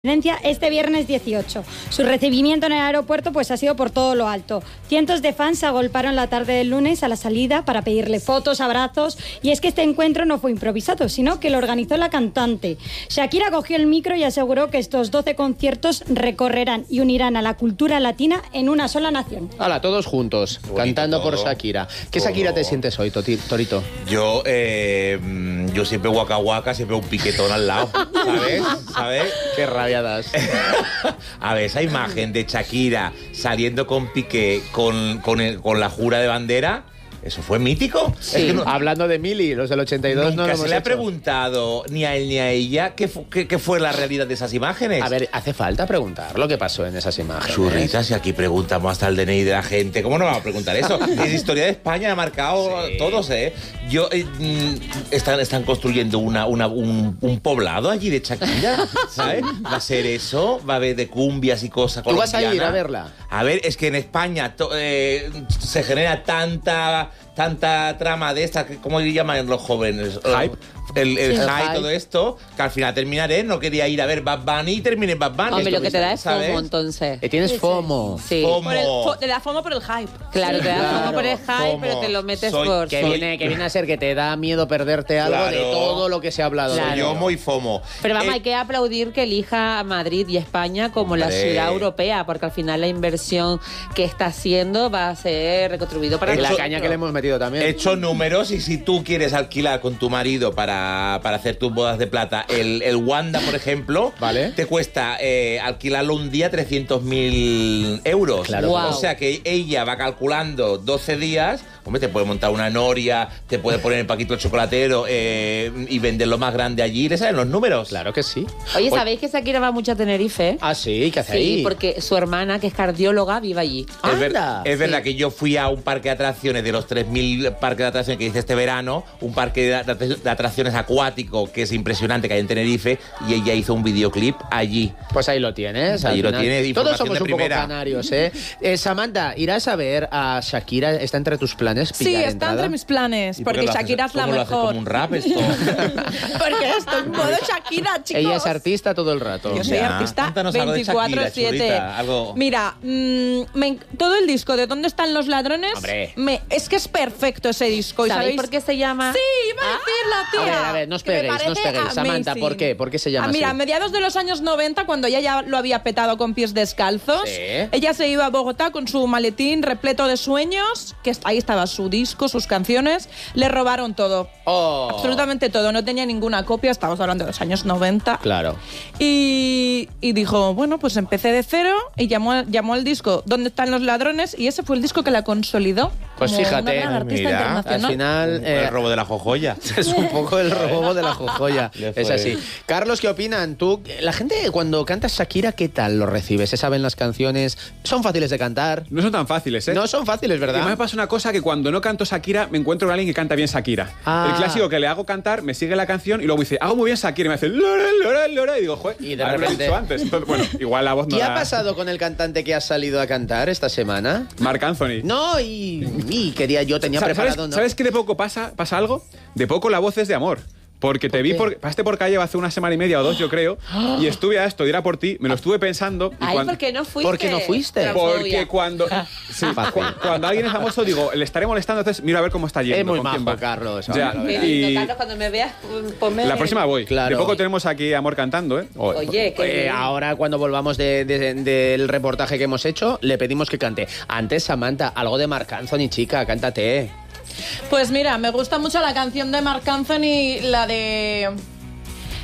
Este viernes 18. Su recibimiento en el aeropuerto pues ha sido por todo lo alto. Cientos de fans se agolparon la tarde del lunes a la salida para pedirle fotos, abrazos, y es que este encuentro no fue improvisado, sino que lo organizó la cantante. Shakira cogió el micro y aseguró que estos 12 conciertos recorrerán y unirán a la cultura latina en una sola nación. Hala, todos juntos, cantando por Shakira. ¿Qué Shakira te sientes hoy, Torito? Yo siempre Waka Waka, siempre un piquetón al lado, ¿sabes? Qué rabia das. A ver, esa imagen de Shakira saliendo con Piqué con la jura de bandera, eso fue mítico. Sí. Es que no, hablando de Mili, los del 82 no lo hemos se le ha hecho. preguntado ni a él ni a ella qué fue la realidad de esas imágenes. A ver, hace falta preguntar lo que pasó en esas imágenes. Churritas, si aquí preguntamos hasta el DNI de la gente, ¿cómo no vamos a preguntar eso? Es historia de España, ha marcado todos, ¿eh? Están construyendo un poblado allí de Shakira, ¿sabes? Va a ser eso, va a haber de cumbias y cosas colombianas. ¿Tú vas a ir a verla? A ver, es que en España se genera tanta trama de esta, ¿cómo le llaman los jóvenes? Hype. El hype, todo esto, que al final terminaré, no quería ir a ver Bad Bunny y terminé Bad Bunny. Hombre, lo que te da es ¿sabes? FOMO, entonces. Tienes FOMO. Sí. FOMO. Te da FOMO por el hype. Claro, te da Claro, FOMO por el hype, FOMO. pero te lo metes Que viene a ser que te da miedo perderte algo Claro. de todo lo que se ha hablado. Claro. Yo muy FOMO. Pero vamos, hay que aplaudir que elija a Madrid y España como la Hombre. ciudad europea, porque al final la inversión que está haciendo va a ser recontribuido para Y la nosotros. caña que le hemos metido también. He hecho números y si tú quieres alquilar con tu marido para hacer tus bodas de plata el Wanda, por ejemplo, Vale. te cuesta alquilarlo un día 300.000 euros. Claro. Wow. O sea que ella va calculando 12 días, hombre, te puede montar una noria, te puede poner el paquito de chocolatero y venderlo más grande allí. ¿Le saben los números? Claro que sí. Oye, ¿sabéis que Shakira va mucho a Tenerife? Ah, sí, ¿qué hace Sí, ahí? porque su hermana, que es cardióloga, vive allí. Anda. Es verdad que yo fui a un parque de atracciones, de los 3.000 parques de atracciones que hice este verano, un parque de atracciones acuático que es impresionante, que hay en Tenerife, y ella hizo un videoclip allí. Pues ahí lo tienes. Ahí al lo final. tienes, Todos información somos de un poco primera. canarios, ¿eh? Samantha, ¿irás a ver a Shakira? ¿Está entre tus planes Sí, pillar está entrada? entre mis planes, ¿Y por qué porque lo haces? Shakira es la ¿Cómo lo haces, mejor. como un rap esto? Porque estoy en modo Shakira, chicos. Ella es artista todo el rato. Yo soy Ya. artista Cuéntanos algo de Shakira, 24/7. churrita, algo. Mira, todo el disco de ¿Dónde están los ladrones? Hombre. Es que es perfecto ese disco. ¿Y ¿Sabéis por qué se llama? Sí, iba a decirla, tía. A ver, no os Que me peguéis, no os parece peguéis. Samantha, amazing. ¿por qué? ¿Por qué se llama Mira, a así? mediados de los años 90, cuando ella ya lo había petado con pies descalzos, Sí. ella se iba a Bogotá con su maletín repleto de sueños, que ahí estaba su disco, sus canciones, le robaron todo. Oh. Absolutamente todo, no tenía ninguna copia, estamos hablando de los años 90. Claro. Y dijo, bueno, pues empecé de cero y llamó al disco ¿Dónde están los ladrones? Y ese fue el disco que la consolidó. Pues como fíjate, una gran artista mira, Al internacional. final... El robo de la jojoya. es un poco el robo de la jojoya. Le fue. Es así. Carlos, ¿qué opinan? Tú, la gente cuando cantas Shakira, ¿qué tal lo recibe? ¿Se saben las canciones? ¿Son fáciles de cantar? No son tan fáciles, ¿eh? No son fáciles, Y más me ¿verdad? pasa una cosa, que cuando no canto Shakira me encuentro con alguien que canta bien Shakira. Ah. El clásico que le hago cantar, me sigue la canción y luego dice, hago muy bien Shakira, y me hace lora, lora, lora, y digo, joder, Y de haberlo repente- dicho antes. Entonces, bueno, igual la voz no ¿Qué ha da- pasado con el cantante que ha salido a cantar esta semana? Marc Anthony. No, y quería yo, tenía preparado... ¿no? ¿Sabes que de poco pasa algo? De poco la voz es de amor. Porque te vi, qué? pasaste por calle hace una semana y media o dos, yo creo, y estuve a esto, de ir a por ti, me lo estuve pensando. Y Ay, cuando- ¿por qué no fuiste? ¿Por qué no fuiste? Porque cuando, sí, Fácil. cuando alguien es famoso, digo, le estaré molestando, entonces miro a ver cómo está yendo. Es muy con quién majo, va. Carlos. Ya, ahora lo Qué verás. y- lindo, Carlos, cuando me veas, ponme... La próxima voy. Claro. De poco tenemos aquí a Amor cantando, ¿eh? Oye, qué bien. Ahora, cuando volvamos del reportaje que hemos hecho, le pedimos que cante. Antes, Samantha, algo de Marc Anthony, chica, cántate. Pues mira, me gusta mucho la canción de Marc Anthony, la de